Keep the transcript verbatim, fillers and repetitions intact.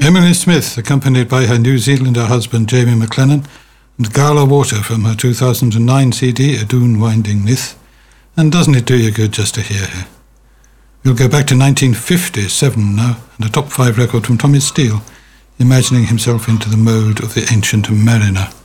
Emily Smith, accompanied by her New Zealander husband Jamie McLennan, and Gala Water from her two thousand nine C D, A Dune Winding Nith. And doesn't it do you good just to hear her? We'll go back to nineteen fifty-seven now, and a top five record from Tommy Steele, imagining himself into the mode of the ancient mariner.